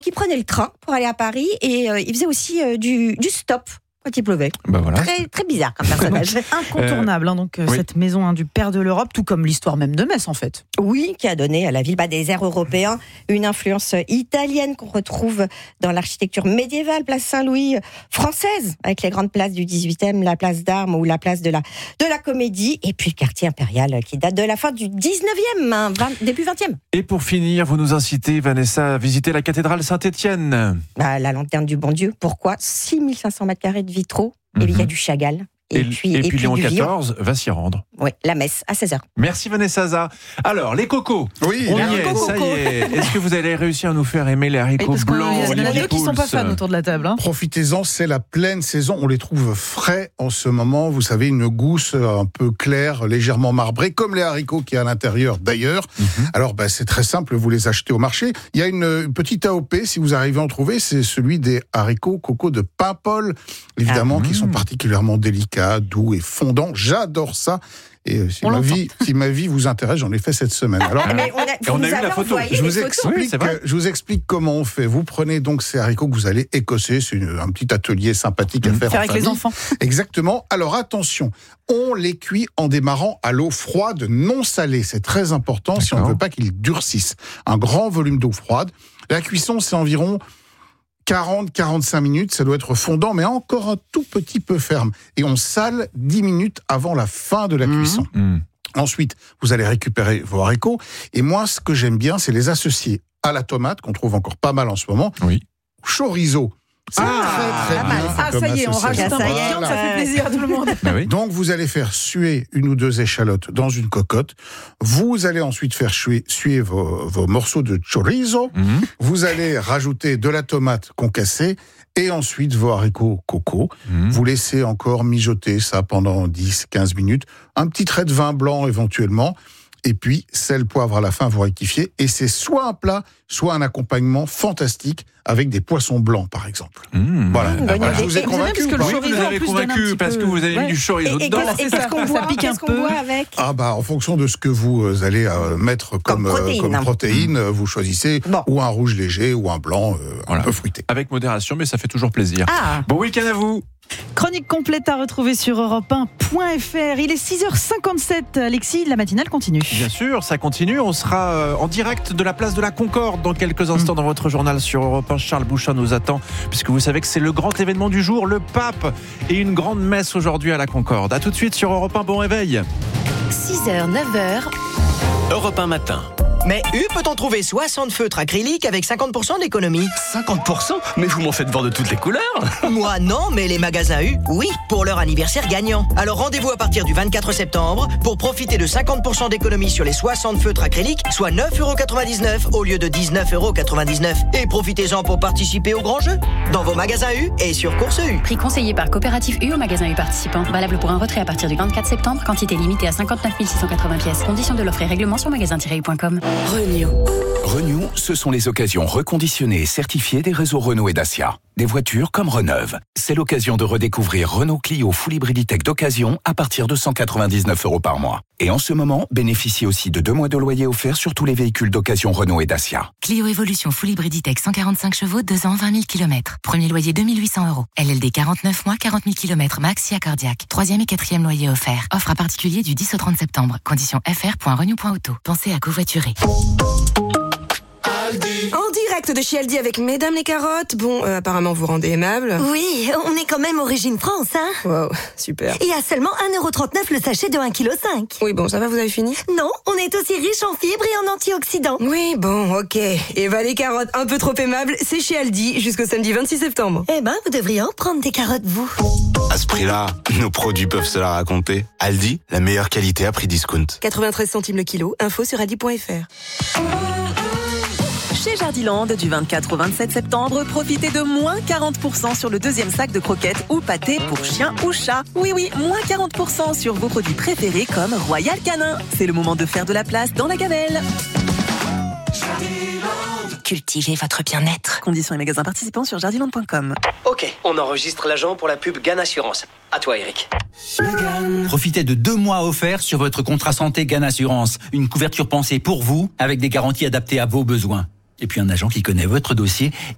qui prenait le train pour aller à Paris et il faisait aussi du stop quand il pleuvait. Voilà. Très, très bizarre comme personnage. Incontournable, oui. cette maison du père de l'Europe, tout comme l'histoire même de Metz en fait. Oui, qui a donné à la ville des airs européens, une influence italienne qu'on retrouve dans l'architecture médiévale, place Saint-Louis française, avec les grandes places du 18e, la place d'Armes ou la place de la Comédie, et puis le quartier impérial qui date de la fin du 19e, début 20e. Et pour finir, vous nous incitez, Vanessa, à visiter la cathédrale Saint-Étienne. La lanterne du bon Dieu, pourquoi 6500 mètres carrés de vitraux, et puis il y a du Chagall. Et puis Léon du Villon. XIV va s'y rendre. Oui, la messe à 16h. Merci Vanessa Zaza. Alors, les cocos. Oui, on y est, ça y est. Est-ce que vous allez réussir à nous faire aimer les haricots blancs? Il y en a deux qui ne sont pas fans autour de la table. Profitez-en, c'est la pleine saison. On les trouve frais en ce moment. Vous savez, une gousse un peu claire, légèrement marbrée, comme les haricots qu'il y a à l'intérieur d'ailleurs. Alors, c'est très simple, vous les achetez au marché. Il y a une petite AOP, si vous arrivez à en trouver, c'est celui des haricots coco de Paimpol, évidemment, qui sont particulièrement délicats, doux et fondants. J'adore ça. Et si ma vie vous intéresse, j'en ai fait cette semaine. Alors, on a eu la photo. Je vous explique comment on fait. Vous prenez donc ces haricots que vous allez écosser. C'est un petit atelier sympathique à faire en avec famille. les enfants. Exactement. Alors attention, on les cuit en démarrant à l'eau froide, non salée. C'est très important si on ne veut pas qu'ils durcissent. Un grand volume d'eau froide. La cuisson, c'est environ 40-45 minutes, ça doit être fondant, mais encore un tout petit peu ferme. Et on sale 10 minutes avant la fin de la cuisson. Ensuite, vous allez récupérer vos haricots. Et moi, ce que j'aime bien, c'est les associer à la tomate, qu'on trouve encore pas mal en ce moment, chorizo. C'est très bien. Ça y est, on rajoute un peu de viande, ça fait plaisir à tout le monde. Donc, vous allez faire suer 1 ou 2 échalotes dans une cocotte. Vous allez ensuite faire suer vos morceaux de chorizo. Vous allez rajouter de la tomate concassée et ensuite vos haricots coco. Vous laissez encore mijoter ça pendant 10-15 minutes. Un petit trait de vin blanc éventuellement. Et puis, sel, poivre à la fin, vous rectifiez. Et c'est soit un plat, soit un accompagnement fantastique avec des poissons blancs, par exemple. Voilà. Je vous ai convaincu. Vous nous avez convaincu parce que vous avez mis du chorizo dedans. Et qu'est-ce qu'on boit, avec en fonction de ce que vous allez mettre comme protéine, vous choisissez ou un rouge léger ou un blanc un peu fruité. Avec modération, mais ça fait toujours plaisir. Bon week-end à vous. Chronique complète à retrouver sur europe1.fr. Il est 6h57. Alexis, la matinale continue. Bien sûr, ça continue. On sera en direct de la place de la Concorde dans quelques instants dans votre journal sur Europe 1. Charles Bouchin nous attend, puisque vous savez que c'est le grand événement du jour, le pape, et une grande messe aujourd'hui à la Concorde. A tout de suite sur Europe 1. Bon réveil. 6h, 9h. Europe 1 matin. Mais peut-on trouver 60 feutres acryliques avec 50% d'économie? 50%? Mais vous m'en faites voir de toutes les couleurs. Moi non, mais les magasins U, oui, pour leur anniversaire gagnant. Alors rendez-vous à partir du 24 septembre pour profiter de 50% d'économie sur les 60 feutres acryliques, soit 9,99€ au lieu de 19,99€. Et profitez-en pour participer au grand jeu dans vos magasins U et sur Course U. Prix conseillé par Coopérative U au magasin U participant. Valable pour un retrait à partir du 24 septembre. Quantité limitée à 59 680 pièces. Conditions de l'offre et règlement sur magasin-u.com. Renew, ce sont les occasions reconditionnées et certifiées des réseaux Renault et Dacia. Des voitures comme Reneuve. C'est l'occasion de redécouvrir Renault Clio Full Hybriditech d'occasion à partir de 199€ par mois. Et en ce moment, bénéficiez aussi de 2 mois de loyer offerts sur tous les véhicules d'occasion Renault et Dacia. Clio Evolution Full Hybriditech 145 chevaux, 2 ans, 20 000 km. Premier loyer 2 800€. LLD 49 mois, 40 000 km max si accordiaque. 3e et 4e loyer offert. Offre à particulier du 10 au 30 septembre. Conditions fr.renew.auto. Pensez à covoiturer. En direct de chez Aldi avec Mesdames les carottes. Bon, apparemment vous rendez aimable. Oui, on est quand même origine France, hein. Wow, super. Et à seulement 1,39€ le sachet de 1,5 kg. Oui, bon, ça va, vous avez fini? Non, on est aussi riche en fibres et en antioxydants. Oui, bon, ok. Eva les carottes un peu trop aimables, c'est chez Aldi jusqu'au samedi 26 septembre. Eh ben, vous devriez en prendre des carottes, vous. À ce prix-là, nos produits peuvent se la raconter. Aldi, la meilleure qualité à prix discount. 93 centimes le kilo, info sur aldi.fr. Chez Jardiland, du 24 au 27 septembre, profitez de moins 40% sur le 2e sac de croquettes ou pâtés pour chien ou chat. Oui, moins 40% sur vos produits préférés comme Royal Canin. C'est le moment de faire de la place dans la gamelle. Cultivez votre bien-être. Conditions et magasins participants sur jardiland.com. Ok, on enregistre l'agent pour la pub GAN Assurance. À toi, Eric. Profitez de 2 mois offerts sur votre contrat santé GAN Assurance. Une couverture pensée pour vous, avec des garanties adaptées à vos besoins. Et puis un agent qui connaît votre dossier